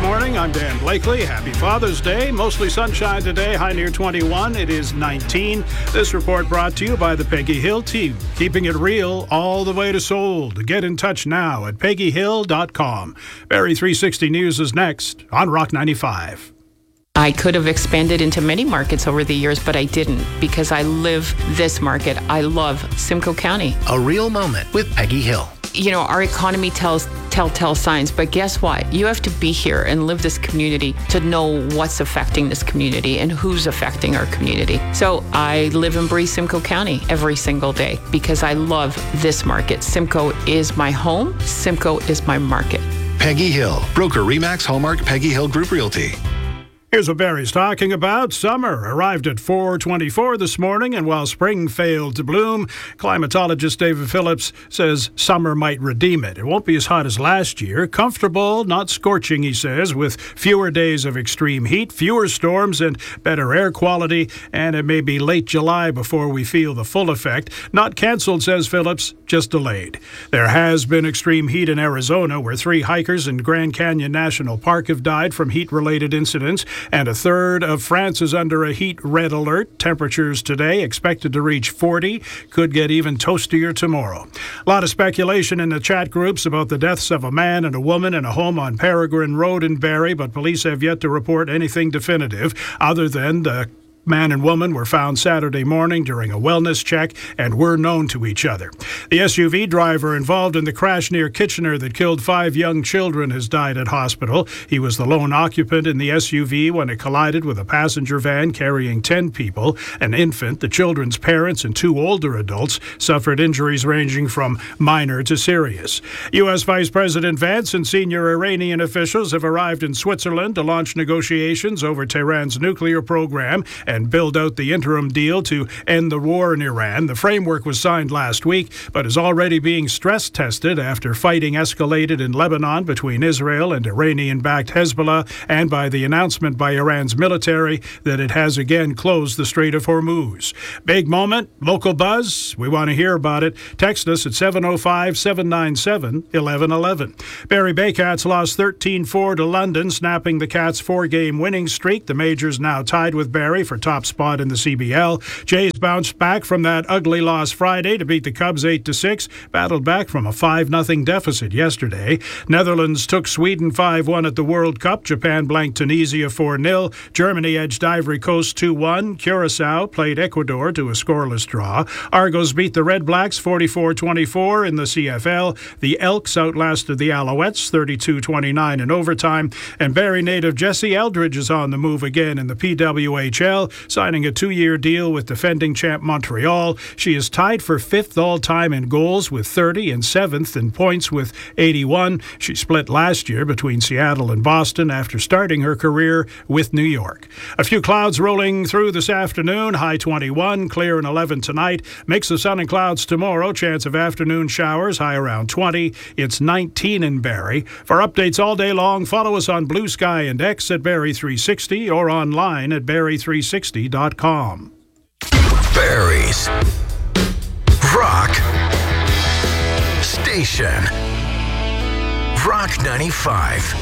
morning. I'm Dan Blakely. Happy Father's Day. Mostly sunshine today, high near 21. It is 19. This report brought to you by the Peggy Hill team, keeping it real all the way to sold. Get in touch now at peggyhill.com. Barrie 360 News is next on Rock 95. I could have expanded into many markets over the years, but I didn't because I live this market. I love Simcoe County. A real moment with Peggy Hill. You know, our economy tells telltale signs, but guess what? You have to be here and live this community to know what's affecting this community and who's affecting our community. So I live and breathe Simcoe County every single day because I love this market. Simcoe is my home. Simcoe is my market. Peggy Hill, broker Remax Hallmark Peggy Hill Group Realty. Here's what Barrie's talking about. Summer arrived at 4:24 this morning, and while spring failed to bloom, climatologist David Phillips says summer might redeem it. It won't be as hot as last year. Comfortable, not scorching, he says, with fewer days of extreme heat, fewer storms, and better air quality, and it may be late July before we feel the full effect. Not canceled, says Phillips, just delayed. There has been extreme heat in Arizona, where 3 hikers in Grand Canyon National Park have died from heat-related incidents, and a third of France is under a heat red alert. Temperatures today expected to reach 40, could get even toastier tomorrow. A lot of speculation in the chat groups about the deaths of a man and a woman in a home on Peregrine Road in Barrie, but police have yet to report anything definitive other than the man and woman were found Saturday morning during a wellness check and were known to each other. The SUV driver involved in the crash near Kitchener that killed 5 young children has died at hospital. He was the lone occupant in the SUV when it collided with a passenger van carrying 10 people. An infant, the children's parents, and 2 older adults suffered injuries ranging from minor to serious. U.S. Vice President Vance and senior Iranian officials have arrived in Switzerland to launch negotiations over Tehran's nuclear program and build out the interim deal to end the war in Iran. The framework was signed last week, but is already being stress-tested after fighting escalated in Lebanon between Israel and Iranian-backed Hezbollah, and by the announcement by Iran's military that it has again closed the Strait of Hormuz. Big moment, local buzz. We want to hear about it. Text us at 705-797-1111. Barrie Baycats lost 13-4 to London, snapping the Cats' 4-game winning streak. The Majors now tied with Barrie for top spot in the CBL. Jays bounced back from that ugly loss Friday to beat the Cubs 8-6, battled back from a 5-0 deficit yesterday. Netherlands took Sweden 5-1 at the World Cup. Japan blanked Tunisia 4-0. Germany edged Ivory Coast 2-1. Curacao played Ecuador to a scoreless draw. Argos beat the Red Blacks 44-24 in the CFL. The Elks outlasted the Alouettes 32-29 in overtime. And Barrie native Jessie Eldridge is on the move again in the PWHL, signing a 2-year deal with defending champ Montreal. She is tied for 5th all-time in goals with 30 and 7th in points with 81. She split last year between Seattle and Boston after starting her career with New York. A few clouds rolling through this afternoon. High 21, clear and 11 tonight. Mix of sun and clouds tomorrow. Chance of afternoon showers, high around 20. It's 19 in Barrie. For updates all day long, follow us on Blue Sky and X at Barrie 360 or online at Barrie360.com. Barrie's Rock Station. Rock 95.